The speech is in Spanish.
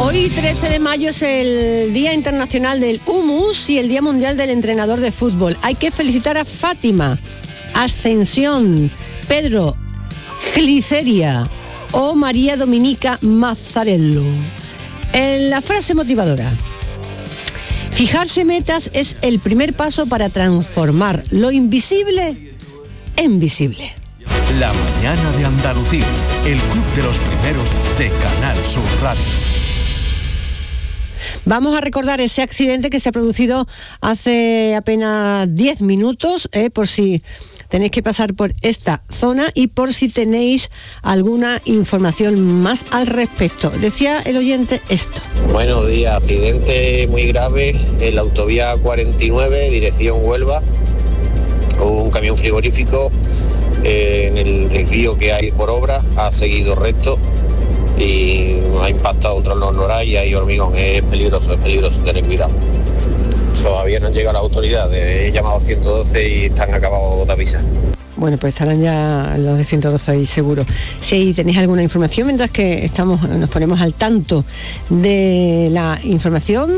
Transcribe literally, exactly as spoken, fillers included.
Hoy, trece de mayo, es el Día Internacional del Hummus y el Día Mundial del Entrenador de Fútbol. Hay que felicitar a Fátima, Ascensión, Pedro, Gliceria o María Dominica Mazzarello. En la frase motivadora: fijarse metas es el primer paso para transformar lo invisible en visible. La mañana de Andalucía, el club de los primeros de Canal Sur Radio. Vamos a recordar ese accidente que se ha producido hace apenas diez minutos, eh, por si tenéis que pasar por esta zona y por si tenéis alguna información más al respecto. Decía el oyente esto. Buenos días, accidente muy grave en la autovía cuarenta y nueve, dirección Huelva. Un camión frigorífico eh, en el desvío que hay por obra ha seguido recto y ha impactado contra el Nornoray y hay hormigón. Es peligroso, es peligroso, tener cuidado. Todavía no han llegado las autoridades, he llamado al ciento doce y están acabados de avisar. Bueno, pues estarán ya los de ciento doce ahí seguro. Si tenéis alguna información, mientras que estamos, nos ponemos al tanto de la información,